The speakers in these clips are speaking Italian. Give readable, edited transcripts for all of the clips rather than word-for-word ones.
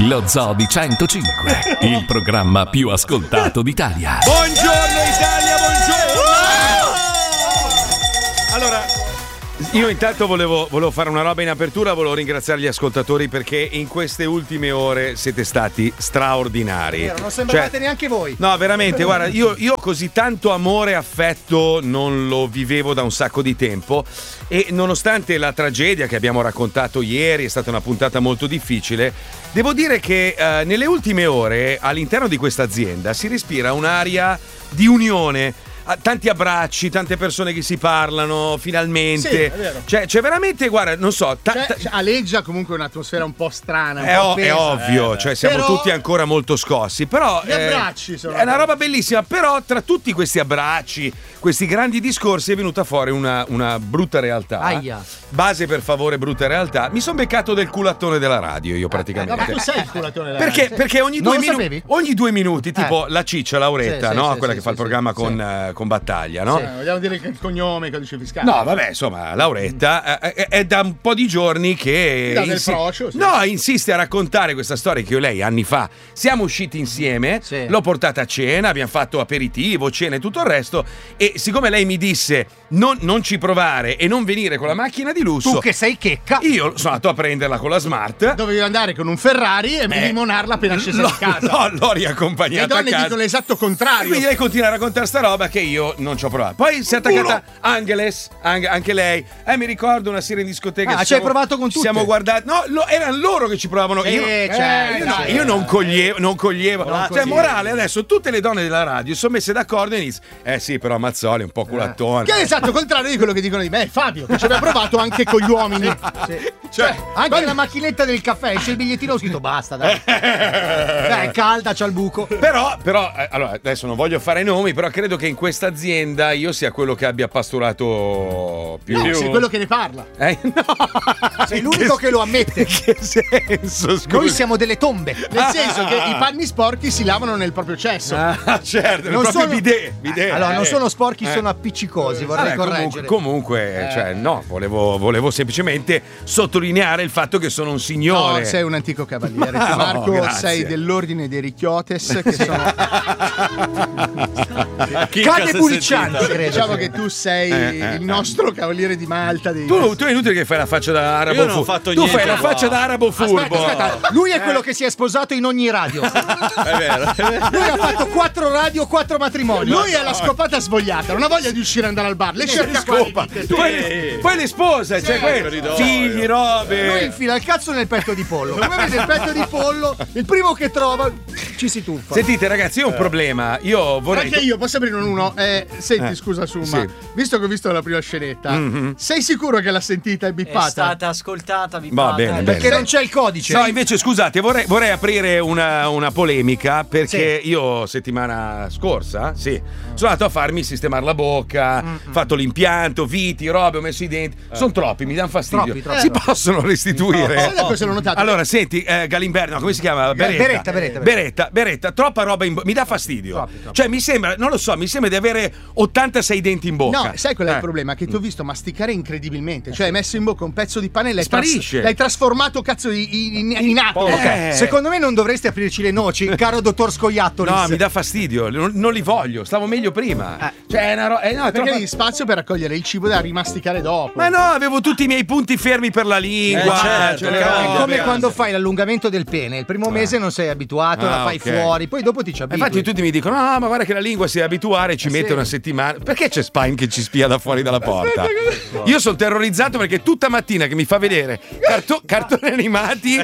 Lo Zoo di 105, il programma più ascoltato d'Italia. Buongiorno Italia, buongiorno! Allora, io intanto volevo fare una roba in apertura, volevo ringraziare gli ascoltatori perché in queste ultime ore siete stati straordinari. Non sembravate neanche voi. No, veramente, guarda, io così tanto amore e affetto non lo vivevo da un sacco di tempo e nonostante la tragedia che abbiamo raccontato ieri, è stata una puntata molto difficile, devo dire che nelle ultime ore all'interno di questa azienda si respira un'aria di unione. Tanti abbracci, tante persone che si parlano finalmente. Sì, è vero. Cioè, c'è veramente, guarda, non so. Aleggia comunque un'atmosfera un po' strana. È ovvio, cioè siamo tutti ancora molto scossi. Però gli abbracci sono. È una roba bellissima. Però tra tutti questi abbracci, questi grandi discorsi, è venuta fuori una brutta realtà. Aia. Base per favore, brutta realtà. Mi sono beccato del culattone della radio, io praticamente. Ma tu sei il culatone della radio. Perché ogni 2 minuti, tipo la ciccia Lauretta, Sì, no? sì, Quella sì, che fa il sì, programma sì. con Battaglia, no? Sì, vogliamo dire che il cognome, codice fiscale. No, vabbè, insomma, Lauretta è da un po' di giorni che del procio, sì. No, insiste a raccontare questa storia che io e lei anni fa siamo usciti insieme, Sì. l'ho portata a cena, abbiamo fatto aperitivo, cena e tutto il resto e siccome lei mi disse non ci provare e non venire con la macchina di lusso, Tu che sei checca, io sono andato a prenderla con la Smart. dovevi andare con un Ferrari e limonarla appena scesa di casa. L'ho riaccompagnata Le donne a casa. dicono l'esatto E contrario. quindi lei continua a raccontare sta roba che io non ci ho provato. Poi si è attaccata Angeles, anche lei. Mi ricordo una sera in discoteca. Ci hai provato con tutte? Siamo guardati. No, erano loro che ci provavano. Io non coglievo. Cioè, morale, adesso tutte le donne della radio sono messe d'accordo e iniziano. Sì, però Mazzoli è un po' culattone. Che è l'esatto contrario di quello che dicono di me, Fabio, che ci aveva provato anche con gli uomini. Cioè, anche la macchinetta del caffè, c'è il bigliettino scritto basta, dai. Dai, calda, c'ha il buco. Però, allora, adesso non voglio fare nomi, però credo che in questa azienda io sia quello che abbia pasturato più. No, sei quello che ne parla. No. Sei l'unico che lo ammette. In che senso, scusa? Noi siamo delle tombe. Nel senso che i panni sporchi si lavano nel proprio cesso. Certo, Non proprio sono- bidet. Allora, non sono sporchi, sono appiccicosi, vorrei correggere. Comunque, cioè, no, volevo semplicemente sottolineare il fatto che sono un signore. No, sei un antico cavaliere. Tu, No, Marco, grazie. sei dell'ordine dei Richiotes, che sono Chicca cade bulcianti, sentita. credo. Diciamo che tu sei il nostro cavaliere di Malta. Tu è inutile che fai la faccia da arabo Io non ho furbo. fatto Tu niente, fai la faccia da arabo furbo. Aspetta, lui è quello che si è sposato in ogni radio. È vero. Lui ha fatto 4 radio, 4 matrimoni. Lui è la scopata svogliata, non ha voglia di uscire e andare al bar. Le cerca Scopa. Poi le spose, cioè quello. Figli, robe. Lui infila il cazzo nel petto di pollo. Come vede il petto di pollo, il primo che trova ci si tuffa. Sentite ragazzi, io ho un problema. Io vorrei. Anche io posso aprire uno. Senti, scusa Suma, sì. visto che ho visto la prima scenetta, sei sicuro che l'ha sentita e È bippata? stata ascoltata, Va bene, Perché non c'è il codice. No, invece scusate, vorrei aprire una polemica perché io settimana scorsa, sono andato a farmi sistemare la bocca, fatto l'impianto, viti, robe, ho messo i denti. Sono troppi, mi danno fastidio. Troppi. Si possono restituire? Sai cosa l'ho notato? Allora, senti, Galimberno, come si chiama? Beretta, troppa roba in bocca, mi dà fastidio. Troppi. Cioè, mi sembra, non lo so, mi sembra di avere 86 denti in bocca. No, sai qual è il problema? Che ti ho visto masticare incredibilmente. Cioè, hai messo in bocca un pezzo di pane e Sparisce. l'hai trasformato, cazzo, in atomo. Secondo me non dovresti aprirci le noci, caro dottor Scoiattoli. No, mi dà fastidio, non li voglio, stavo meglio prima. Cioè, è una roba. No, è Perché troppo- hai spazio per raccogliere il cibo da rimasticare dopo. Ma no, avevo tutti i miei punti fermi per la lingua. certo, cioè, cavolo. È come quando fai l'allungamento del pene. Il primo mese non sei abituato, la fai ok. fuori, poi dopo ti ci abitui. Infatti tutti mi dicono: no, ma guarda che la lingua si deve abituare, ci mette una settimana. Perché c'è Spine che ci spia da fuori dalla porta? Io sono terrorizzato perché tutta mattina che mi fa vedere cartoni animati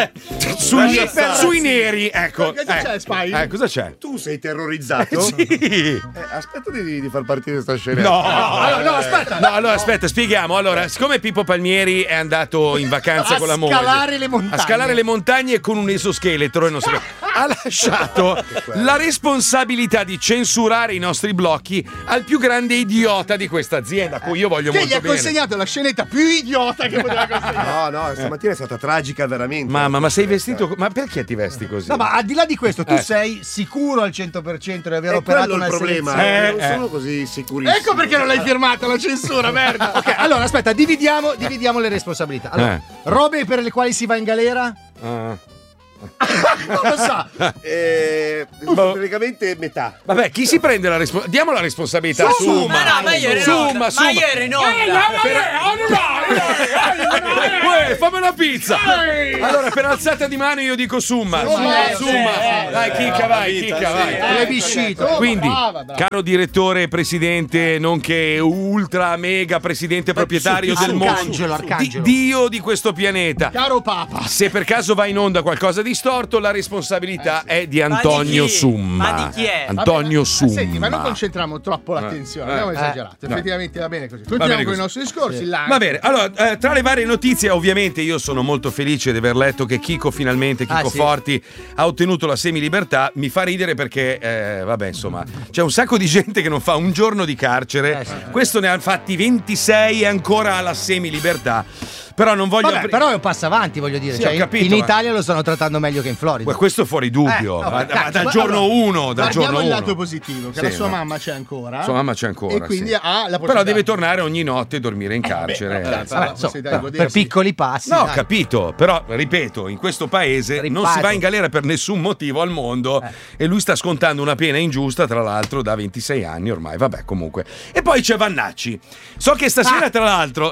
sui neri. Ecco. Cosa c'è, Spine? Cosa c'è? Tu sei terrorizzato? Sì. Aspetta di far partire sta scena. No, aspetta. No, allora aspetta, spieghiamo. Allora, siccome Pippo Palmieri è andato in vacanza con la moglie A scalare le montagne con un esoscheletro e non so, ha lasciato la responsabilità di censurare i nostri blocchi al più grande idiota di questa azienda, a cui io voglio che gli molto ha bene. consegnato la scenetta più idiota che poteva consegnare. No, stamattina è stata tragica veramente. Mamma, ma sei vestito? Ma perché ti vesti così? No, ma al di là di questo, tu sei sicuro al 100% di aver È operato quello una il problema. selezione? Non sono così sicurissimo. Ecco perché non l'hai firmata la censura, merda. Ok, allora aspetta, dividiamo le responsabilità. Allora, robe per le quali si va in galera? Non lo sa. Praticamente metà. Vabbè, chi si prende la responsabilità? Diamo la responsabilità a Summa. Ma io ero in onda. Fammi una pizza. Allora, per alzata di mano io dico Summa. Dai, chicca, vai. Quindi, caro direttore e presidente, nonché ultra mega presidente proprietario del mondo, Arcangelo. Dio di questo pianeta. Caro Papa. Se per caso va in onda qualcosa di storto, la responsabilità è di Antonio Summa. Ma di chi è? Antonio Summa. Senti, ma non concentriamo troppo l'attenzione, abbiamo esagerato. Effettivamente va bene così. Continuiamo con i nostri discorsi. Va bene, allora, tra le varie notizie, ovviamente io sono molto felice di aver letto che Chico Forti ha ottenuto la semilibertà. Mi fa ridere perché, vabbè, insomma, c'è un sacco di gente che non fa un giorno di carcere. Questo ne ha fatti 26 e ancora ha la semilibertà. Però non voglio. Vabbè, però è un passo avanti, voglio dire. Sì, cioè, ho capito, in Italia lo stanno trattando meglio che in Florida. Questo è fuori dubbio. Dal giorno 1. Guardiamo il lato positivo, che la sua mamma c'è ancora. Sua mamma c'è ancora. E quindi ha la possibilità. Però deve tornare ogni notte e dormire in carcere. Per piccoli passi. No, ho capito. Però, ripeto, in questo paese non si va in galera per nessun motivo al mondo. E lui sta scontando una pena ingiusta, tra l'altro, da 26 anni ormai. Vabbè, comunque. E poi c'è Vannacci. So che stasera, tra l'altro,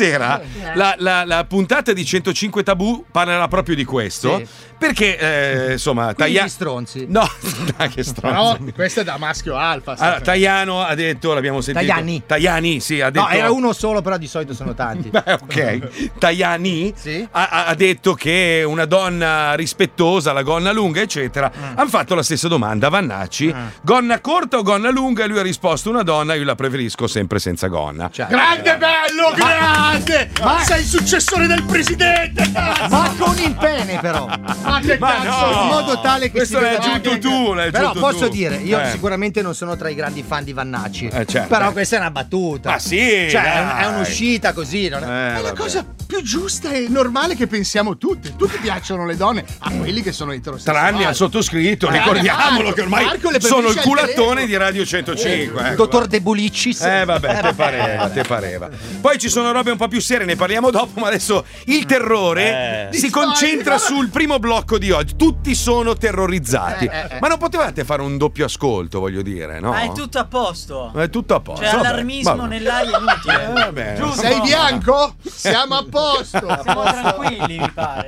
la puntata di 105 Tabù parlerà proprio di questo. Sì. Perché, insomma, Tajani. Stronzi. No, che stronzi. No, questo è da maschio alfa. Allora, Tajano ha detto, l'abbiamo sentito. Tajani, sì, ha detto. No, era uno solo, però di solito sono tanti. Beh, ok. Tajani ha detto che una donna rispettosa, la gonna lunga, eccetera. Hanno fatto la stessa domanda a Vannacci: gonna corta o gonna lunga? E lui ha risposto: una donna, io la preferisco sempre senza gonna. Grande, bello, grande! Ma sei il successore del presidente! Ma con il pene, però. Ma che cazzo, no, in modo tale che questo l'hai aggiunto tu, però posso dire, io sicuramente non sono tra i grandi fan di Vannacci, però questa è una battuta. Ma sì, cioè è un'uscita così, non è la vabbè. cosa più giusta e normale che pensiamo tutti piacciono le donne, a quelli che sono eterosessuali. Tranne al sottoscritto, ricordiamolo che ormai sono il culattone di Radio 105. Dottor De Bulicis. Vabbè, te pareva. Poi ci sono robe un po' più serie, ne parliamo dopo, ma adesso il terrore si concentra sul primo blocco di oggi. Tutti sono terrorizzati. Ma non potevate fare un doppio ascolto, voglio dire, no? Ma è tutto a posto. È tutto a posto. Cioè, allarmismo nell'aria è inutile. Giusto. Sei bianco? Siamo a posto. Siamo tranquilli, mi pare.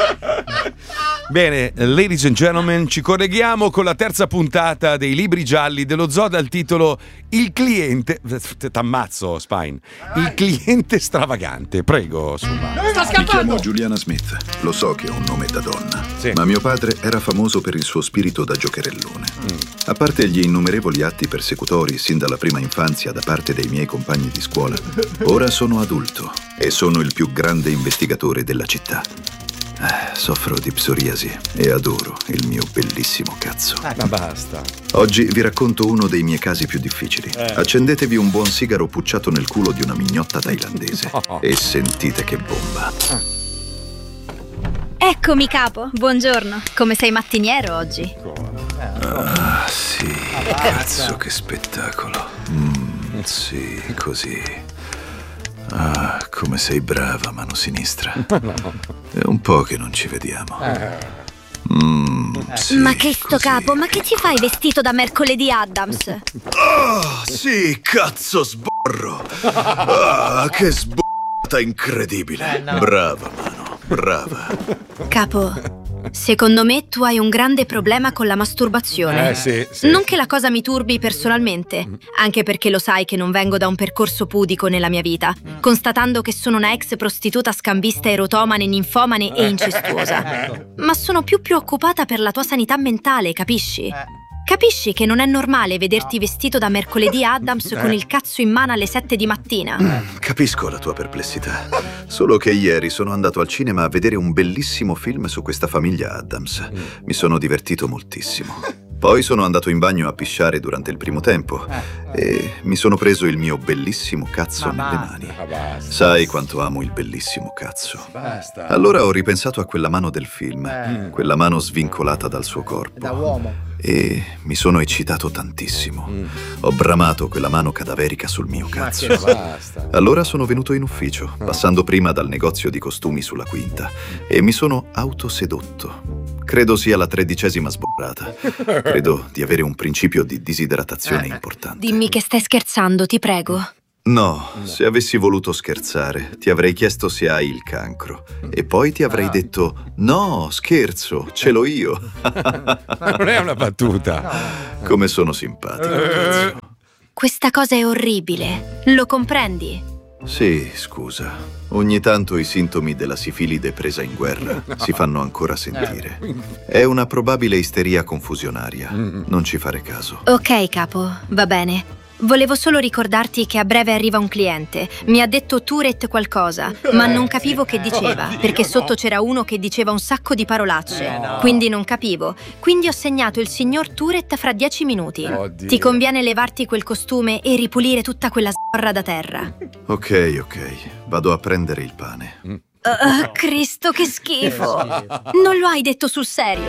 Bene, ladies and gentlemen, ci colleghiamo con la terza puntata dei Libri Gialli dello Zoo dal titolo Il cliente. T'ammazzo, Spine. Il cliente stravagante. Prego, Summa. Mi chiamo Juliana Smith. Lo so che ho un nome da donna, ma mio padre era famoso per il suo spirito da giocherellone. A parte gli innumerevoli atti persecutori sin dalla prima infanzia da parte dei miei compagni di scuola, ora sono adulto e sono il più grande investigatore della città. Soffro di psoriasi e adoro il mio bellissimo cazzo. Ma basta. Oggi vi racconto uno dei miei casi più difficili. Accendetevi un buon sigaro pucciato nel culo di una mignotta thailandese e sentite che bomba. Eccomi, capo. Buongiorno. Come sei mattiniero oggi? Sì, cazzo, che spettacolo. Sì, così. Come sei brava, mano sinistra. È un po' che non ci vediamo. Sì, ma che sto così. capo, ma che ci fai vestito da mercoledì Addams? Sì, cazzo, sborro. Che sborrata incredibile. Brava, mano, brava. Capo, secondo me tu hai un grande problema con la masturbazione. Sì. Non che la cosa mi turbi personalmente, anche perché lo sai che non vengo da un percorso pudico nella mia vita, constatando che sono una ex prostituta scambista erotomane, ninfomane e incestuosa. Ma sono più preoccupata per la tua sanità mentale, capisci? Capisci che non è normale vederti vestito da mercoledì Addams con il cazzo in mano alle 7 di mattina? Capisco la tua perplessità. Solo che ieri sono andato al cinema a vedere un bellissimo film su questa famiglia Addams. Mi sono divertito moltissimo. Poi sono andato in bagno a pisciare durante il primo tempo e mi sono preso il mio bellissimo cazzo nelle mani. Sai quanto amo il bellissimo cazzo. Allora ho ripensato a quella mano del film, quella mano svincolata dal suo corpo. Da uomo. E mi sono eccitato tantissimo. Ho bramato quella mano cadaverica sul mio cazzo. Allora sono venuto in ufficio, passando prima dal negozio di costumi sulla Quinta, e mi sono autosedotto. Credo sia la 13ª sborrata. Credo di avere un principio di disidratazione importante. Dimmi che stai scherzando, ti prego. No, se avessi voluto scherzare, ti avrei chiesto se hai il cancro. E poi ti avrei detto, no, scherzo, ce l'ho io. Non è una battuta. Come sono simpatico. Questa cosa è orribile, lo comprendi? Sì, scusa. Ogni tanto i sintomi della sifilide presa in guerra si fanno ancora sentire. È una probabile isteria confusionaria. Non ci fare caso. Ok, capo, va bene. Volevo solo ricordarti che a breve arriva un cliente. Mi ha detto Tourette qualcosa, ma non capivo che diceva, perché sotto c'era uno che diceva un sacco di parolacce. Quindi non capivo. Quindi ho segnato il signor Tourette fra 10 minuti. Ti conviene levarti quel costume e ripulire tutta quella sborra da terra. Ok. Vado a prendere il pane. Cristo, che schifo! Non lo hai detto sul serio?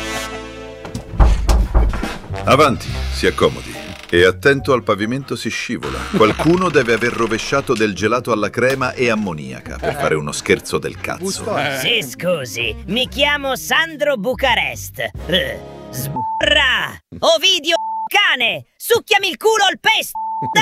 Avanti, si accomodi. E attento al pavimento, si scivola. Qualcuno deve aver rovesciato del gelato alla crema e ammoniaca per fare uno scherzo del cazzo. Sì, scusi, mi chiamo Sandro Bucarest. Sbrra! Ovidio cane! Succhiami il culo al pesto!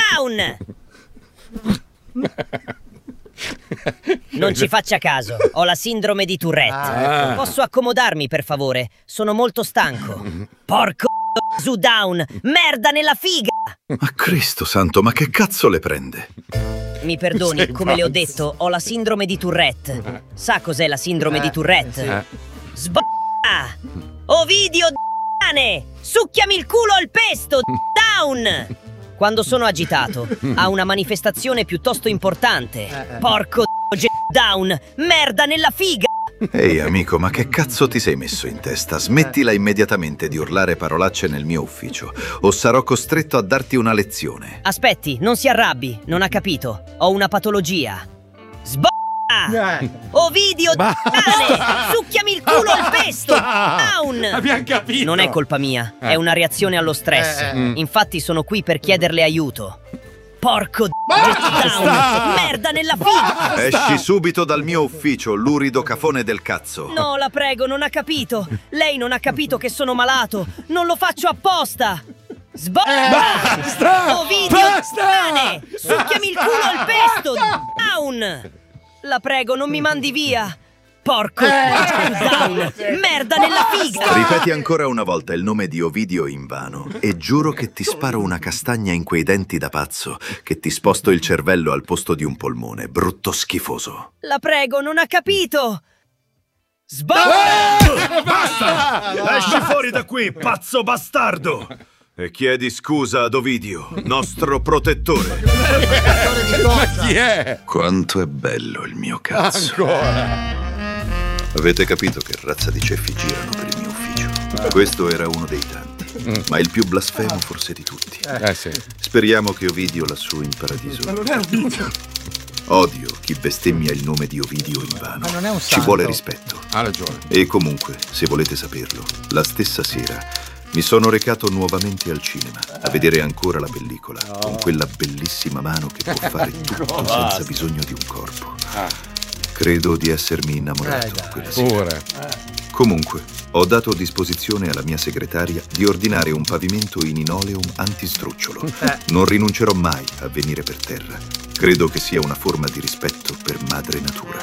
Down! Non ci faccia caso, ho la sindrome di Tourette. Posso accomodarmi, per favore? Sono molto stanco. Porco su down! Merda nella figa! Ma Cristo santo, ma che cazzo le prende? Mi perdoni, come le ho detto, ho la sindrome di Tourette. Sa cos'è la sindrome di Tourette? Sbocca! Ovidio cane! Succhiami il culo al pesto! Down! Quando sono agitato, ha una manifestazione piuttosto importante. Porco down! Merda nella figa! Ehi amico, ma che cazzo ti sei messo in testa? Smettila immediatamente di urlare parolacce nel mio ufficio, o sarò costretto a darti una lezione. Aspetti, non si arrabbi, non ha capito. Ho una patologia. Sbocca! Ovidio cane! Succhiami il culo al pesto! Down! Abbiamo capito! Non è colpa mia, è una reazione allo stress. Infatti sono qui per chiederle aiuto. Porco down! Merda nella figa! Esci subito dal mio ufficio, lurido cafone del cazzo. No, la prego, non ha capito. Lei non ha capito che sono malato. Non lo faccio apposta. Basta! Ovidio cane! Succhiami il culo al pesto! Down! La prego, non mi mandi via. Porco down! Merda nella figa! Ripeti ancora una volta il nome di Ovidio invano e giuro che ti sparo una castagna in quei denti da pazzo, che ti sposto il cervello al posto di un polmone, brutto schifoso. La prego, non ha capito! Basta! Esci fuori da qui, pazzo bastardo! E chiedi scusa ad Ovidio, nostro protettore. Ma chi è? Quanto è bello il mio cazzo. Ancora? Avete capito che razza di ceffi girano per il mio ufficio? Questo era uno dei tanti, ma il più blasfemo forse di tutti. Sì. Speriamo che Ovidio lassù in paradiso. Ma non è Ovidio. Odio chi bestemmia il nome di Ovidio invano. Ma non è un Ci santo. vuole rispetto. Ha ragione. E comunque, se volete saperlo, la stessa sera mi sono recato nuovamente al cinema a vedere ancora la pellicola con quella bellissima mano che può fare tutto senza bisogno di un corpo. Credo di essermi innamorato quella sera. Comunque, ho dato disposizione alla mia segretaria di ordinare un pavimento in linoleum antistrucciolo. Non rinuncerò mai a venire per terra. Credo che sia una forma di rispetto per madre natura.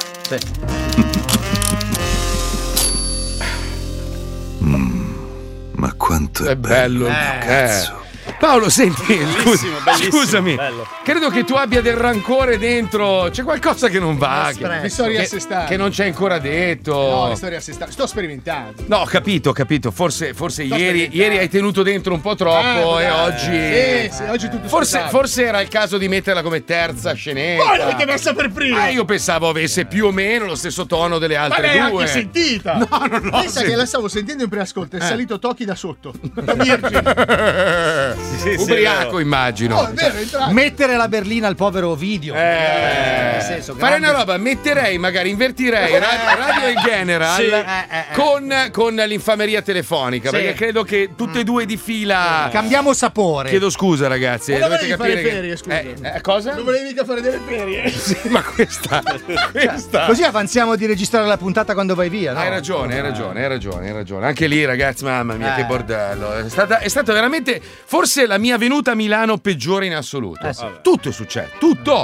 Ma quanto è bello il mio cazzo. Paolo, senti, Bellissimo, scusami, bello. credo che tu abbia del rancore dentro. C'è qualcosa che non va, Mi sto riassestando. che non c'è ancora detto. No, mi sto riassestando. Sto sperimentando. No, ho capito. Forse ieri hai tenuto dentro un po' troppo e oggi. Sì, oggi tutto Forse era il caso di metterla come terza scenetta. Poi l'avete messa per prima. Io pensavo avesse più o meno lo stesso tono delle altre Ma l'hai due. anche sentita. No, non l'ho Pensa che la stavo sentendo in preascolto. È salito Tochi da sotto. Da Virgin. Ubriaco, immagino. Mettere la berlina al povero Ovidio. Nel senso, fare una roba, metterei, magari invertirei Radio e General con l'infameria telefonica, perché credo che tutte e due di fila. Cambiamo sapore. Chiedo scusa, ragazzi. Ma dovete capire fare ferie, scusa. Cosa? Non volevi mica fare delle ferie? Sì, ma questa. Così avanziamo di registrare la puntata quando vai via, no? Hai ragione. Anche lì, ragazzi, mamma mia, che bordello. È stata veramente forse la mia venuta a Milano peggiore in assoluto. Tutto è successo, tutto.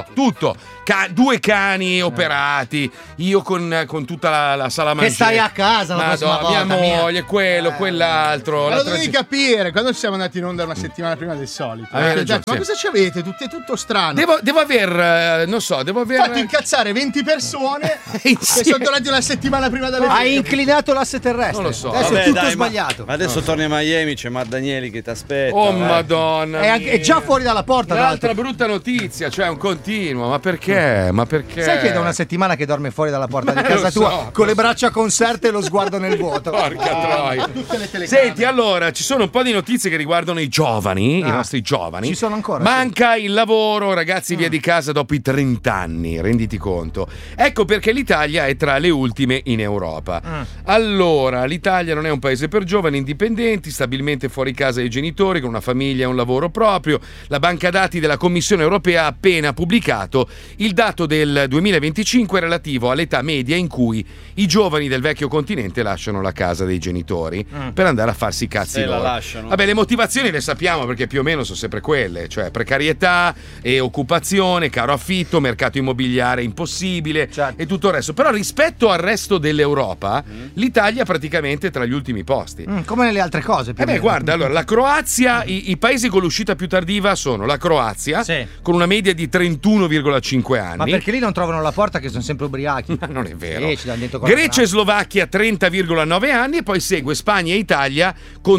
2 cani operati, io con tutta la salamangea. Che stai a casa la prossima volta, mia moglie, quell'altro. Ma lo devi capire, quando siamo andati in onda una settimana prima del solito. Ma cosa ci avete? È tutto strano. Devo aver fatto incazzare 20 persone che sono tornati una settimana prima delle ferie. Hai inclinato l'asse terrestre. Non lo so. Adesso è tutto sbagliato. Ma adesso torni a Miami, c'è Matt Danieli che ti aspetta. Oh madonna. È già fuori dalla porta. L'altra brutta notizia, cioè un continuo. Ma perché? Sai che è da una settimana che dorme fuori dalla porta di casa tua con le braccia conserte e lo sguardo nel vuoto. Porca troia. Senti, allora, ci sono un po' di notizie che riguardano i giovani, i nostri giovani. Ci sono ancora. Manca il lavoro, ragazzi, via di casa dopo i 30 anni, renditi conto. Ecco perché l'Italia è tra le ultime in Europa. Allora, l'Italia non è un paese per giovani indipendenti, stabilmente fuori casa dai genitori, con una famiglia e un lavoro proprio. La banca dati della Commissione europea ha appena pubblicato il dato del 2025 relativo all'età media in cui i giovani del vecchio continente lasciano la casa dei genitori per andare a farsi i cazzi loro. Vabbè, le motivazioni le sappiamo perché più o meno sono sempre quelle, cioè precarietà e occupazione, caro affitto, mercato immobiliare impossibile e tutto il resto. Però rispetto al resto dell'Europa, l'Italia è praticamente tra gli ultimi posti. Come nelle altre cose. Guarda, allora la Croazia, i paesi con l'uscita più tardiva sono la Croazia, con una media di 31,5 anni. Ma perché lì non trovano la porta che sono sempre ubriachi? Ma non è vero. Dentro Grecia e Slovacchia 30,9 anni e poi segue Spagna e Italia con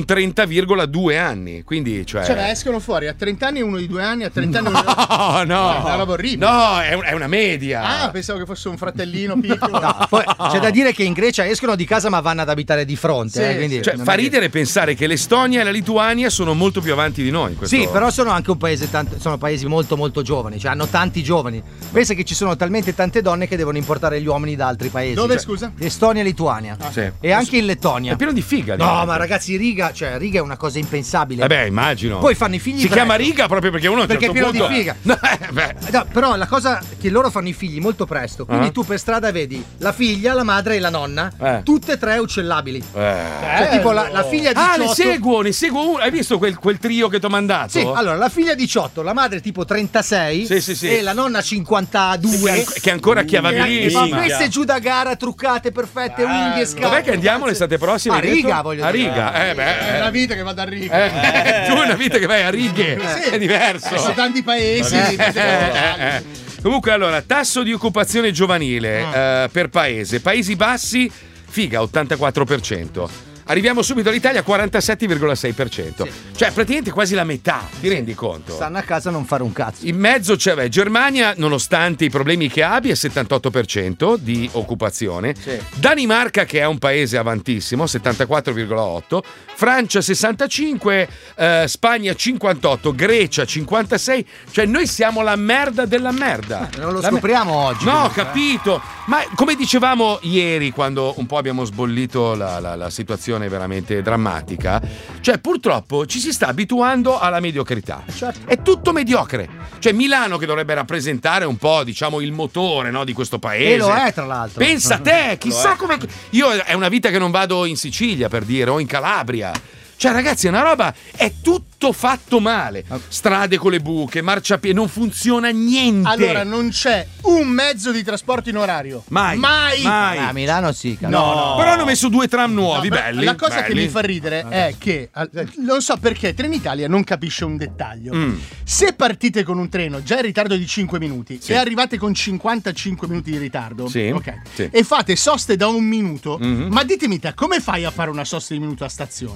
30,2 anni. Quindi, cioè escono fuori a 30 anni uno di 2 anni, a 30 anni uno di... No, è una roba orribile. No, è una media. Ah, pensavo che fosse un fratellino piccolo. No, poi c'è da dire che in Grecia escono di casa ma vanno ad abitare di fronte. Quindi fa ridere pensare che l'Estonia e la Lituania sono molto più avanti di noi. Sì, però sono anche un paese, sono paesi molto molto giovani, cioè hanno tanti giovani. Pensa che ci sono talmente tante donne che devono importare gli uomini da altri paesi. Dove, scusa? Estonia e Lituania. E anche in Lettonia. È pieno di figa. No, ma ragazzi, riga è una cosa impensabile. Immagino. Poi fanno i figli. Si chiama riga proprio perché uno perché è pieno di figa. No, però la cosa che loro fanno i figli molto presto. Quindi tu per strada vedi la figlia, la madre e la nonna, tutte e 3 uccellabili. Cioè, tipo la figlia 18. Ne seguo uno. Hai visto quel trio che ti ho mandato? Sì, allora la figlia 18, la madre tipo 36 e la nonna 52 che ancora chiavabilissima. Ma queste giù da gara truccate, perfette, unghie scarpe. Dov'è che andiamo l'estate prossima? A Riga, voglio dire. A Riga, È una vita che vado a Riga. Tu è una vita che vai a righe. È diverso. Sono tanti paesi. Comunque, allora, tasso di occupazione giovanile per paese. Paesi Bassi, figa, 84%. Arriviamo subito all'Italia, 47,6%. Cioè, praticamente quasi la metà, ti rendi conto? Stanno a casa a non fare un cazzo. In mezzo c'è Germania, nonostante i problemi che abbia, 78% di occupazione. Danimarca, che è un paese avantissimo, 74,8%. Francia 65%, Spagna 58%, Grecia 56%. Cioè, noi siamo la merda della merda. Non lo scopriamo oggi. No, ho capito. Ma come dicevamo ieri, quando un po' abbiamo sbollito la situazione veramente drammatica, cioè purtroppo ci si sta abituando alla mediocrità. È tutto mediocre. Cioè Milano, che dovrebbe rappresentare un po', diciamo, il motore, no, di questo paese, e lo è, tra l'altro. Pensa a te, chissà come. Io è una vita che non vado in Sicilia, per dire, o in Calabria. Cioè, ragazzi, è una roba, è tutto fatto male. Strade con le buche, marciapiedi, non funziona niente. Allora, non c'è un mezzo di trasporto in orario. Mai. A Milano sì. No. Però hanno messo 2 tram nuovi, belli. La cosa belli. che mi fa ridere è che, non so perché, Trenitalia non capisce un dettaglio. Se partite con un treno già in ritardo di 5 minuti e arrivate con 55 minuti di ritardo, e fate soste da 1 minuto, ma ditemi te, come fai a fare una sosta di minuto a stazione? E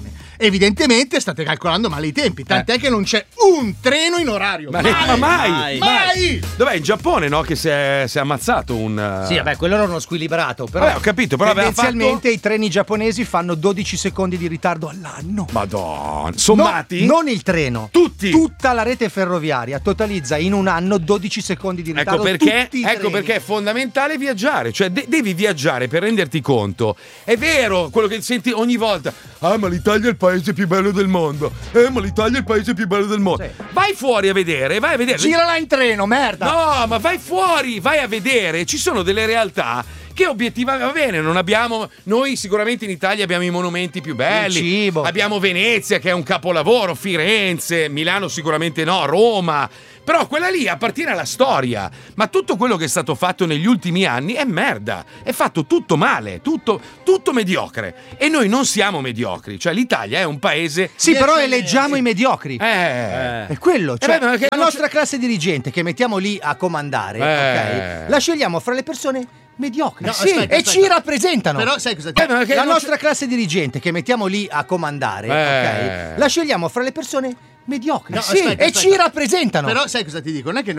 evidentemente state calcolando male i tempi, tant'è che non c'è un treno in orario. Mai! Dov'è? In Giappone, no? Che si è ammazzato un... Sì, vabbè, quello era uno squilibrato. Però ho capito, però tendenzialmente i treni giapponesi fanno 12 secondi di ritardo all'anno. Madonna. Sommati? Non il treno. Tutti. Tutta la rete ferroviaria totalizza in un anno 12 secondi di ritardo. Ecco perché è fondamentale viaggiare. Cioè, devi viaggiare per renderti conto. È vero, quello che senti ogni volta. Ah, ma l'Italia è il paese più bello del mondo. Ma l'Italia è il paese più bello del mondo. Sì. Vai fuori a vedere, Girala in treno, merda. No, ma vai fuori, vai a vedere. Ci sono delle realtà che obiettivamente, va bene, non abbiamo, noi sicuramente in Italia abbiamo i monumenti più belli, il cibo. Abbiamo Venezia che è un capolavoro, Firenze, Milano sicuramente no, Roma, però quella lì appartiene alla storia, ma tutto quello che è stato fatto negli ultimi anni è merda, è fatto tutto male, tutto mediocre, e noi non siamo mediocri, cioè l'Italia è un paese... Sì, però eleggiamo i mediocri. È quello, cioè la nostra classe dirigente che mettiamo lì a comandare, ok? La scegliamo fra le persone mediocri, no, sì, aspetta. e ci rappresentano. Però sai cosa la nostra classe dirigente che mettiamo lì a comandare, ok? La scegliamo fra le persone mediocri, no, sì, aspetta. ci rappresentano. Però sai cosa ti dico? Non è che